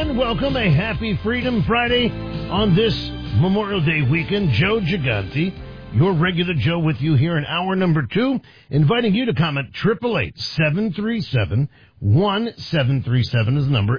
and welcome. A happy Freedom Friday on this Memorial Day weekend. Joe Gigante, your regular Joe, with you here in hour number 2, inviting you to comment. 888-737-1737 is the number.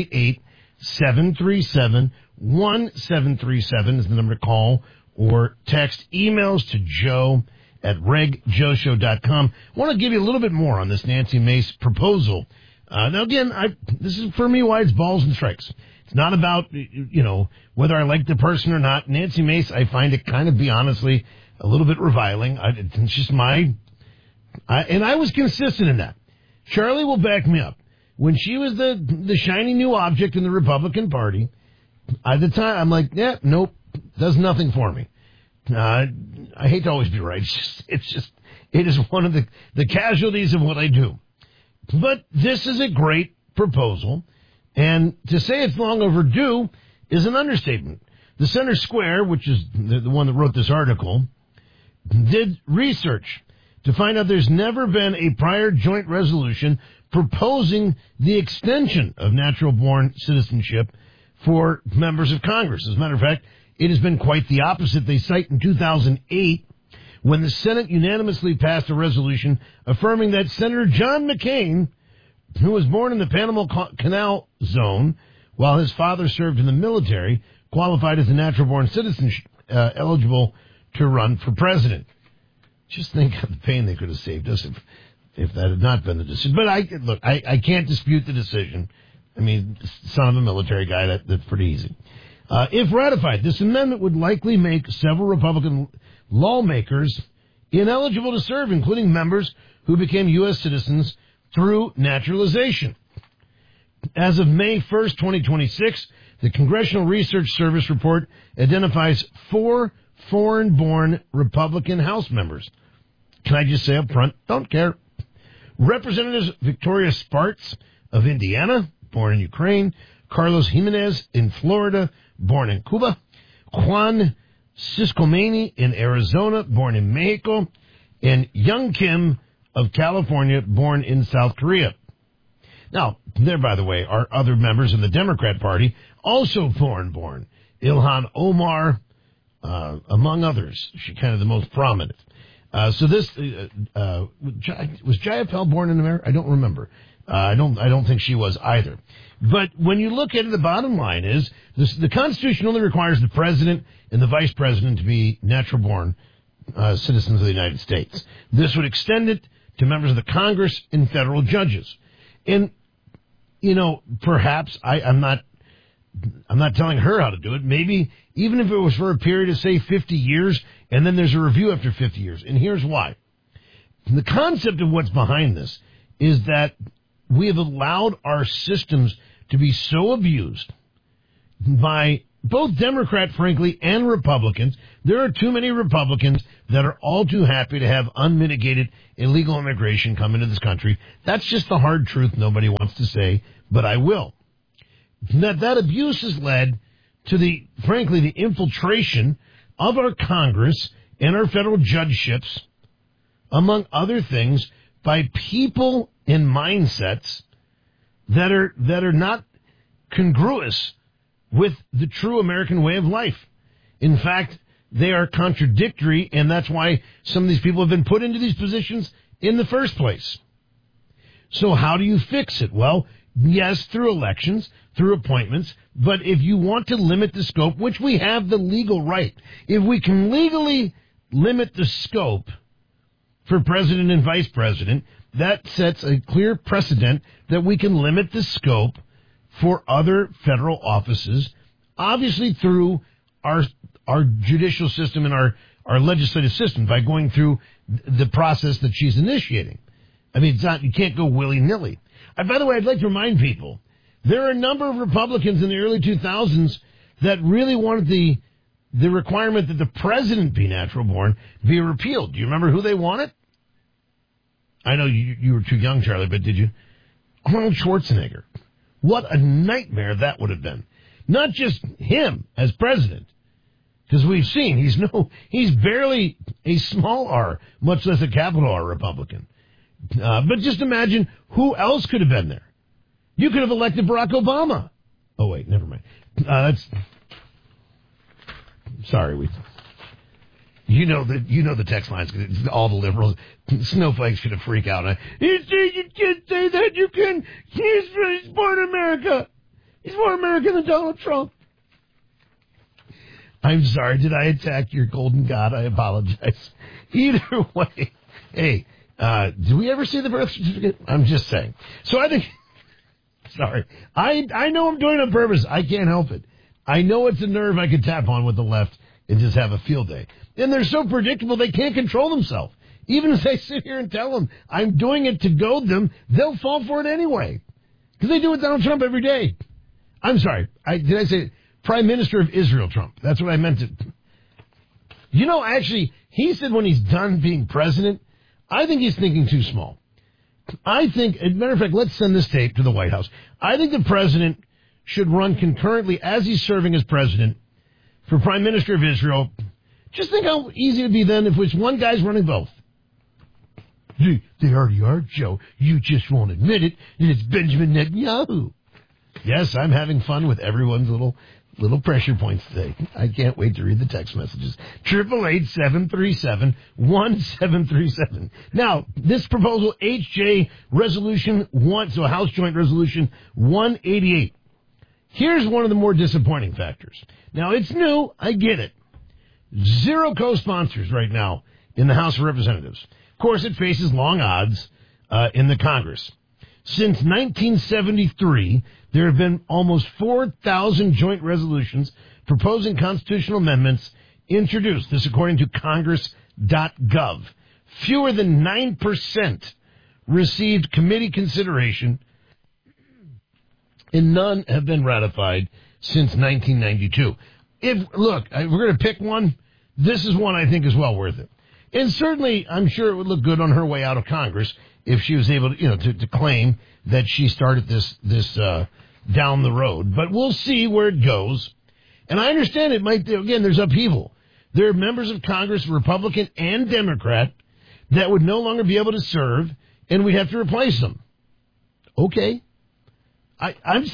888-737-1737 is the number to call or text. Emails to Joe at regjoeshow.com. I want to give you a little bit more on this Nancy Mace proposal. Now, again, this is, for me, why it's balls and strikes. It's not about, whether I like the person or not. Nancy Mace, I find it kind of, be honestly, a little bit reviling. It's just and I was consistent in that. Charlie will back me up. When she was the shiny new object in the Republican Party, at the time, I'm like, nope, does nothing for me. I hate to always be right. It is one of the casualties of what I do. But this is a great proposal, and to say it's long overdue is an understatement. The Center Square, which is the one that wrote this article, did research to find out there's never been a prior joint resolution proposing the extension of natural-born citizenship for members of Congress. As a matter of fact, it has been quite the opposite. They cite in 2008 when the Senate unanimously passed a resolution affirming that Senator John McCain, who was born in the Panama Canal Zone while his father served in the military, qualified as a natural-born citizen eligible to run for president. Just think of the pain they could have saved us if that had not been the decision. But I can't dispute the decision. I mean, son of a military guy, that's pretty easy. If ratified, this amendment would likely make several Republican lawmakers ineligible to serve, including members who became U.S. citizens through naturalization. As of May 1st, 2026, the Congressional Research Service report identifies 4 foreign-born Republican House members. Can I just say up front, don't care. Representatives Victoria Spartz of Indiana, born in Ukraine, Carlos Jimenez in Florida, born in Cuba, Juan Ciscomani in Arizona, born in Mexico, and Young Kim of California, born in South Korea. Now, there, by the way, are other members of the Democrat Party, also foreign-born. Ilhan Omar, among others. She's kind of the most prominent. So this, was Jayapal born in America? I don't remember. I don't think she was either. But when you look at it, the bottom line is the Constitution only requires the president and the vice president to be natural-born citizens of the United States. This would extend it to members of the Congress and federal judges. And, perhaps I'm not telling her how to do it. Maybe even if it was for a period of, say, 50 years, and then there's a review after 50 years. And here's why. The concept of what's behind this is that we have allowed our systems to be so abused by both Democrat, frankly, and Republicans. There are too many Republicans that are all too happy to have unmitigated illegal immigration come into this country. That's just the hard truth nobody wants to say, but I will. That abuse has led to the infiltration of our Congress and our federal judgeships, among other things, by people in mindsets that are not congruous with the true American way of life. In fact, they are contradictory, and that's why some of these people have been put into these positions in the first place. So how do you fix it? Well, yes, through elections, through appointments, but if you want to limit the scope, which we have the legal right, if we can legally limit the scope for president and vice president, that sets a clear precedent that we can limit the scope for other federal offices, obviously through our judicial system and our legislative system by going through the process that she's initiating. I mean, you can't go willy-nilly. By the way, I'd like to remind people, there are a number of Republicans in the early 2000s that really wanted the requirement that the president be natural-born be repealed. Do you remember who they wanted? I know you were too young, Charlie, but did you? Arnold Schwarzenegger. What a nightmare that would have been. Not just him as president, because we've seen he's barely a small R, much less a capital R Republican. But just imagine who else could have been there. You could have elected Barack Obama Oh, wait, never mind. That's... Sorry, You know the text lines. All the liberals, snowflakes, going to freak out. You can't say that. You can. He's born in America. He's more American than Donald Trump. I'm sorry. Did I attack your golden god? I apologize. Either way, hey, do we ever see the birth certificate? I'm just saying. So I think. Sorry, I know I'm doing it on purpose. I can't help it. I know it's a nerve I could tap on with the left and just have a field day. And they're so predictable, they can't control themselves. Even if I sit here and tell them I'm doing it to goad them, they'll fall for it anyway. Because they do with Donald Trump every day. I'm sorry. Did I say Prime Minister of Israel Trump? That's what I meant to. You know, actually, he said when he's done being president, I think he's thinking too small. I think, as a matter of fact, let's send this tape to the White House. I think the president should run concurrently as he's serving as president for Prime Minister of Israel. Just think how easy it would be then if it's one guy's running both. They already are, Joe. You just won't admit it, and it's Benjamin Netanyahu. Yes, I'm having fun with everyone's little pressure points today. I can't wait to read the text messages. 888-737-1737. Now, this proposal, HJ Resolution 1, so House Joint Resolution 188. Here's one of the more disappointing factors. Now, it's new. I get it. 0 co-sponsors right now in the House of Representatives. Of course, it faces long odds in the Congress. Since 1973, there have been almost 4,000 joint resolutions proposing constitutional amendments introduced. This according to Congress.gov. Fewer than 9% received committee consideration, and none have been ratified since 1992. We're going to pick one. This is one I think is well worth it. And certainly, I'm sure it would look good on her way out of Congress if she was able to claim that she started this down the road. But we'll see where it goes. And I understand it might, again, there's upheaval. There are members of Congress, Republican and Democrat, that would no longer be able to serve, and we'd have to replace them. Okay. I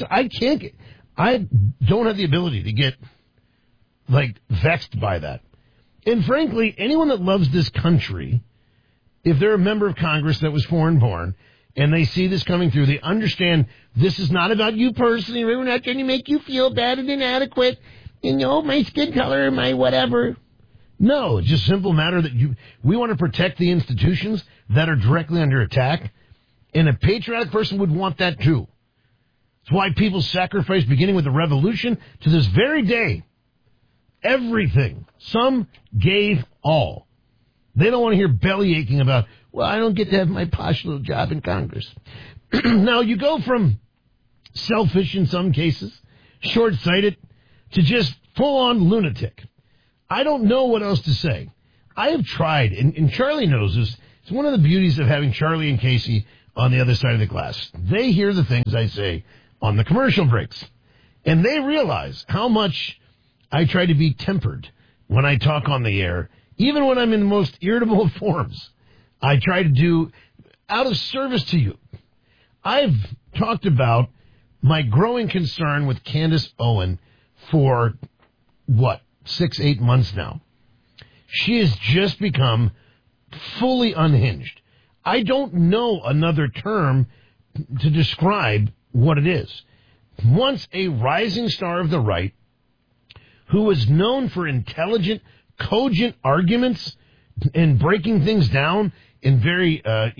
don't have the ability to get, vexed by that. And frankly, anyone that loves this country, if they're a member of Congress that was foreign born, and they see this coming through, they understand this is not about you personally. We're not trying to make you feel bad and inadequate. My skin color, my whatever. No, it's just a simple matter that we want to protect the institutions that are directly under attack. And a patriotic person would want that too. It's why people sacrifice, beginning with the revolution to this very day, everything. Some gave all. They don't want to hear belly aching about, well, I don't get to have my posh little job in Congress. Now, you go from selfish in some cases, short-sighted, to just full-on lunatic. I don't know what else to say. I have tried, and Charlie knows this. It's one of the beauties of having Charlie and Casey on the other side of the glass. They hear the things I say on the commercial breaks, and they realize how much I try to be tempered when I talk on the air, even when I'm in the most irritable of forms. I try to do out of service to you. I've talked about my growing concern with Candace Owen for, 6-8 months now. She has just become fully unhinged. I don't know another term to describe what it is. Once a rising star of the right, who was known for intelligent, cogent arguments and breaking things down in very,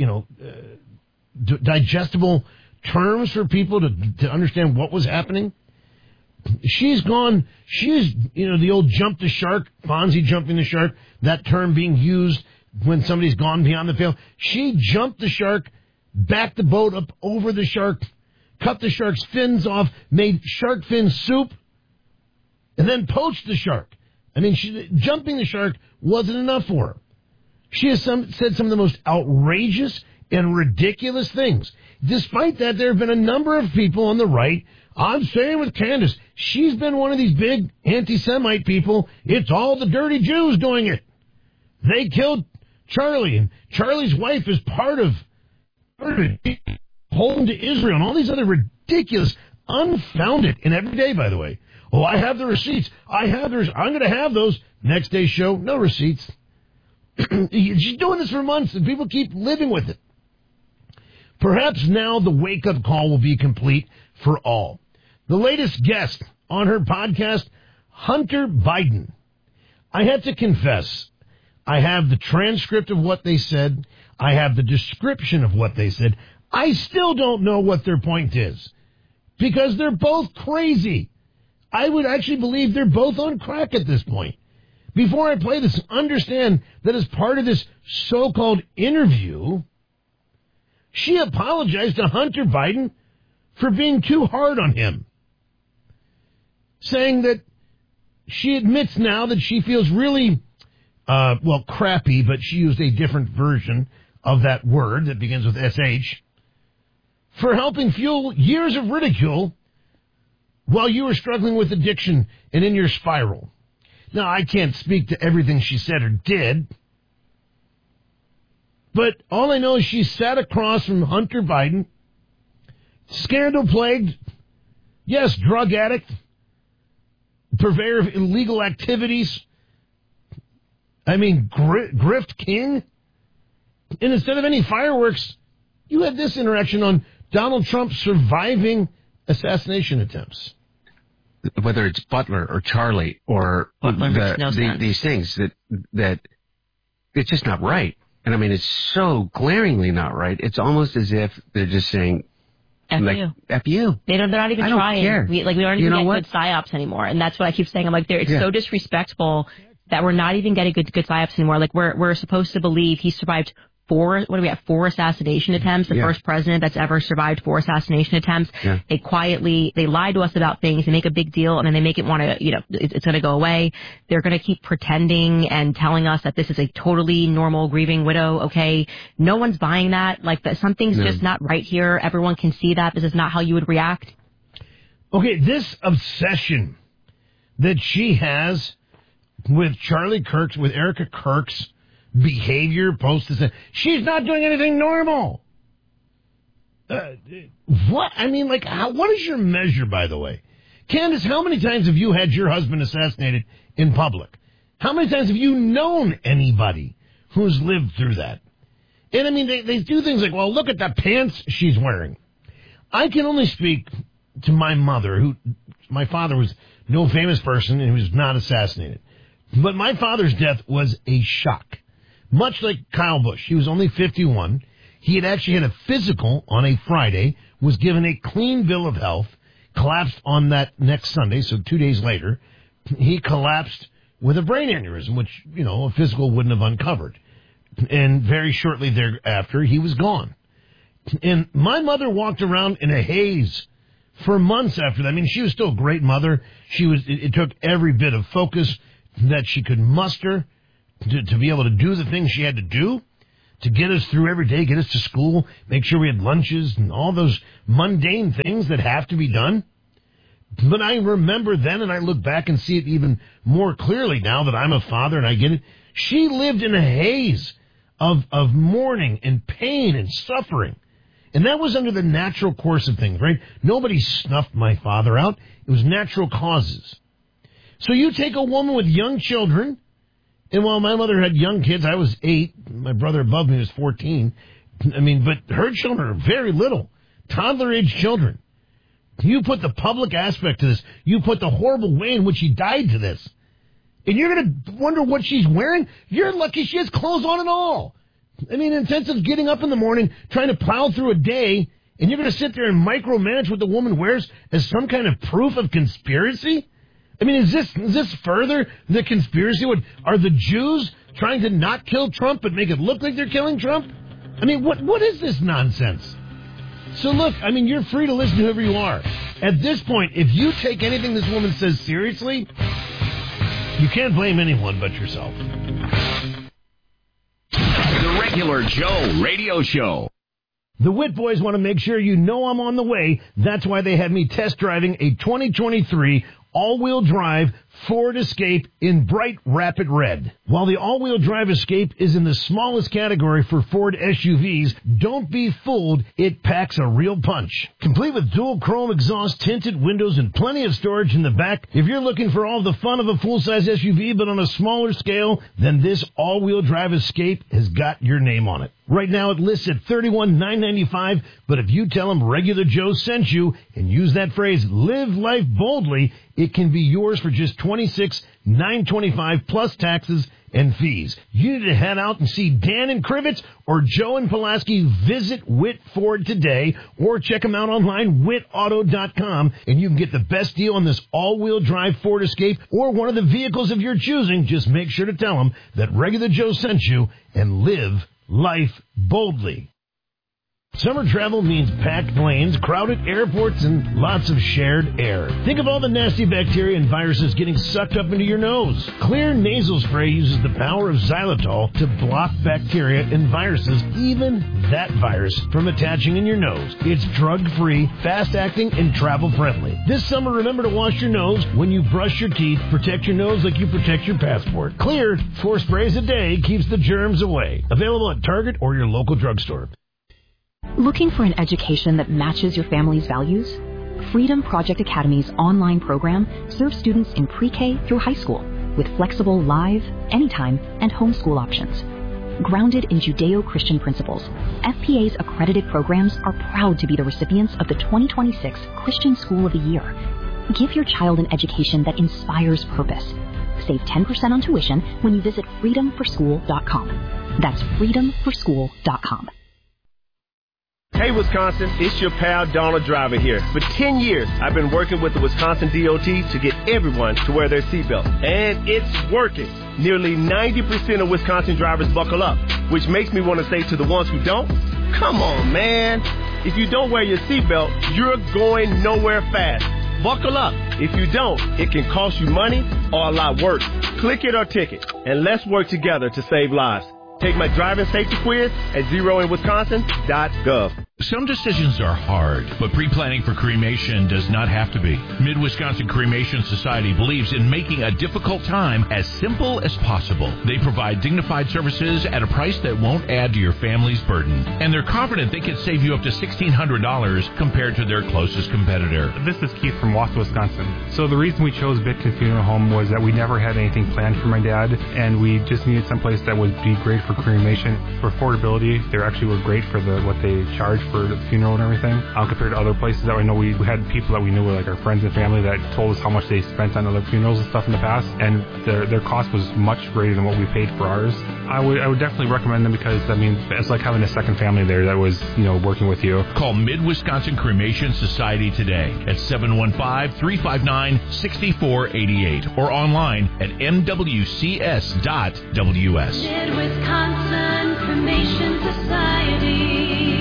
digestible terms for people to understand what was happening. She's the old jump the shark, Fonzie jumping the shark, that term being used when somebody's gone beyond the pale. She jumped the shark, backed the boat up over the shark, cut the shark's fins off, made shark fin soup, and then poached the shark. I mean, jumping the shark wasn't enough for her. She has said some of the most outrageous and ridiculous things. Despite that, there have been a number of people on the right. I'm saying with Candace, she's been one of these big anti-Semite people. It's all the dirty Jews doing it. They killed Charlie, and Charlie's wife is part of home to Israel, and all these other ridiculous, unfounded. And every day, by the way, oh, I have the receipts. I'm going to have those. Next day's show, no receipts. She's doing this for months, and people keep living with it. Perhaps now the wake-up call will be complete for all. The latest guest on her podcast, Hunter Biden. I have to confess, I have the transcript of what they said. I have the description of what they said. I still don't know what their point is because they're both crazy. I would actually believe they're both on crack at this point. Before I play this, understand that as part of this so-called interview, she apologized to Hunter Biden for being too hard on him, saying that she admits now that she feels really, crappy, but she used a different version of that word that begins with SH, for helping fuel years of ridicule while you were struggling with addiction and in your spiral. Now, I can't speak to everything she said or did, but all I know is she sat across from Hunter Biden, scandal-plagued, yes, drug addict, purveyor of illegal activities, grift king, and instead of any fireworks, you had this interaction on Donald Trump's surviving assassination attempts. Whether it's Butler or Charlie or these things that it's just not right. And I mean, it's so glaringly not right. It's almost as if they're just saying, F you. F you. They're not even trying. Care. We don't even get good psyops anymore. And that's what I keep saying. I'm like, it's so disrespectful that we're not even getting good psyops anymore. Like we're supposed to believe he survived four assassination attempts, the first president that's ever survived 4 assassination attempts. Yeah. They lie to us about things, they make a big deal, and then they make it want to, it's going to go away. They're going to keep pretending and telling us that this is a totally normal grieving widow. Okay. No one's buying that. Like that something's just not right here. Everyone can see that. This is not how you would react. Okay. This obsession that she has with Charlie Kirk's, with Erica Kirk's behavior post this, she's not doing anything normal. What? I mean, what is your measure, by the way? Candace, how many times have you had your husband assassinated in public? How many times have you known anybody who's lived through that? And I mean, they do things like, well, look at the pants she's wearing. I can only speak to my mother, my father was no famous person and he was not assassinated. But my father's death was a shock. Much like Kyle Busch, he was only 51. He had actually had a physical on a Friday, was given a clean bill of health, collapsed on that next Sunday, so 2 days later. He collapsed with a brain aneurysm, which, a physical wouldn't have uncovered. And very shortly thereafter, he was gone. And my mother walked around in a haze for months after that. I mean, she was still a great mother. It took every bit of focus that she could muster to be able to do the things she had to do to get us through every day, get us to school, make sure we had lunches and all those mundane things that have to be done. But I remember then, and I look back and see it even more clearly now that I'm a father and I get it. She lived in a haze of mourning and pain and suffering. And that was under the natural course of things, right? Nobody snuffed my father out. It was natural causes. So you take a woman with young children. And while my mother had young kids, I was 8. My brother above me was 14. I mean, but her children are very little, toddler-age children. You put the public aspect to this. You put the horrible way in which she died to this. And you're going to wonder what she's wearing? You're lucky she has clothes on at all. I mean, in the sense of getting up in the morning, trying to plow through a day, and you're going to sit there and micromanage what the woman wears as some kind of proof of conspiracy? I mean, is this further the conspiracy? Are the Jews trying to not kill Trump but make it look like they're killing Trump? I mean, what is this nonsense? So look, I mean, you're free to listen to whoever you are. At this point, if you take anything this woman says seriously, you can't blame anyone but yourself. The Regular Joe Radio Show. The Witt Boys want to make sure you know I'm on the way. That's why they had me test driving a 2023 all-wheel drive Ford Escape in bright rapid red. While the all-wheel drive Escape is in the smallest category for Ford SUVs, don't be fooled, it packs a real punch. Complete with dual chrome exhaust, tinted windows, and plenty of storage in the back, if you're looking for all the fun of a full-size SUV but on a smaller scale, then this all-wheel drive Escape has got your name on it. Right now it lists at $31,995, but if you tell them Regular Joe sent you and use that phrase, live life boldly, it can be yours for just $26,925 plus taxes and fees. You need to head out and see Dan and Krivitz or Joe and Pulaski. Visit Witt Ford today or check them out online, wittauto.com, and you can get the best deal on this all-wheel drive Ford Escape or one of the vehicles of your choosing. Just make sure to tell them that Regular Joe sent you and live life boldly. Summer travel means packed planes, crowded airports, and lots of shared air. Think of all the nasty bacteria and viruses getting sucked up into your nose. Clear Nasal Spray uses the power of xylitol to block bacteria and viruses, even that virus, from attaching in your nose. It's drug-free, fast-acting, and travel-friendly. This summer, remember to wash your nose when you brush your teeth. Protect your nose like you protect your passport. Clear, 4 sprays a day keeps the germs away. Available at Target or your local drugstore. Looking for an education that matches your family's values? Freedom Project Academy's online program serves students in pre-K through high school with flexible live, anytime, and homeschool options. Grounded in Judeo-Christian principles, FPA's accredited programs are proud to be the recipients of the 2026 Christian School of the Year. Give your child an education that inspires purpose. Save 10% on tuition when you visit freedomforschool.com. That's freedomforschool.com. Hey Wisconsin, it's your pal Donald Driver here. For 10 years, I've been working with the Wisconsin DOT to get everyone to wear their seatbelt. And it's working. Nearly 90% of Wisconsin drivers buckle up, which makes me want to say to the ones who don't, come on, man. If you don't wear your seatbelt, you're going nowhere fast. Buckle up. If you don't, it can cost you money or a lot worse. Click it or ticket, and let's work together to save lives. Take my driving safety quiz at zeroinwisconsin.gov. Some decisions are hard, but pre-planning for cremation does not have to be. Mid-Wisconsin Cremation Society believes in making a difficult time as simple as possible. They provide dignified services at a price that won't add to your family's burden. And they're confident they can save you up to $1,600 compared to their closest competitor. This is Keith from Wausau, Wisconsin. So the reason we chose Bitkin Funeral Home was that we never had anything planned for my dad, and we just needed someplace that would be great for cremation. For affordability, they actually were great for what they charge for the funeral and everything, compared to other places that we know. We had people that we knew were like our friends and family that told us how much they spent on other funerals and stuff in the past, and their cost was much greater than what we paid for ours. I would definitely recommend them because, I mean, it's like having a second family there that was, working with you. Call Mid-Wisconsin Cremation Society today at 715-359-6488 or online at mwcs.ws. Mid-Wisconsin Cremation Society.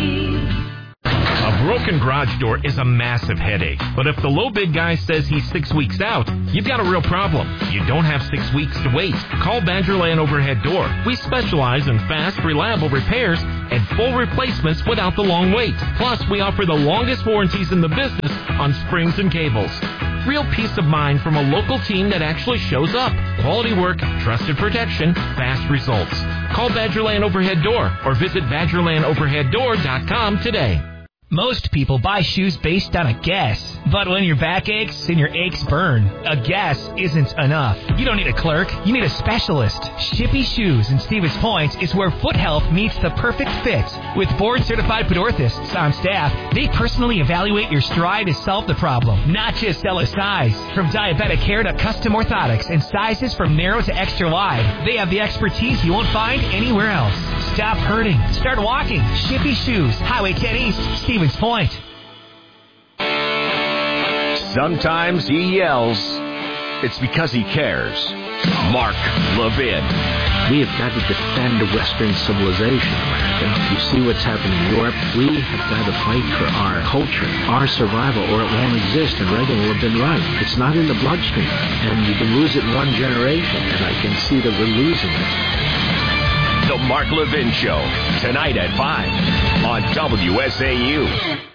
A broken garage door is a massive headache, but if the low bid guy says he's 6 weeks out, you've got a real problem. You don't have 6 weeks to wait. Call Badgerland Overhead Door. We specialize in fast, reliable repairs and full replacements without the long wait. Plus, we offer the longest warranties in the business on springs and cables. Real peace of mind from a local team that actually shows up. Quality work, trusted protection, fast results. Call Badgerland Overhead Door or visit BadgerlandOverheadDoor.com today. Most people buy shoes based on a guess. But when your back aches and your aches burn, a guess isn't enough. You don't need a clerk, you need a specialist. Shippy Shoes in Stevens Point is where foot health meets the perfect fit. With board-certified podorthists on staff, they personally evaluate your stride to solve the problem, not just sell a size. From diabetic care to custom orthotics and sizes from narrow to extra wide, they have the expertise you won't find anywhere else. Stop hurting. Start walking. Shippy Shoes, Highway 10 East, Stevens Point. Sometimes he yells. It's because he cares. Mark Levin. We have got to defend Western civilization, America. You see what's happening in Europe? We have got to fight for our culture, our survival, or it won't exist, and Reagan will have been right. It's not in the bloodstream, and you can lose it in one generation, and I can see that we're losing it. The Mark Levin Show, tonight at 5 on WSAU.